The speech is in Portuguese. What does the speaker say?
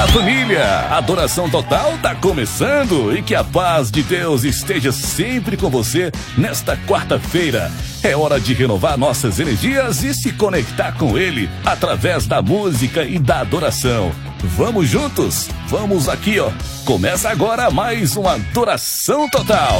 família, a Adoração Total tá começando e que a paz de Deus esteja sempre com você nesta quarta-feira. É hora de renovar nossas energias e se conectar com Ele através da música e da adoração. Vamos juntos? Vamos aqui, ó. Começa agora mais uma Adoração Total.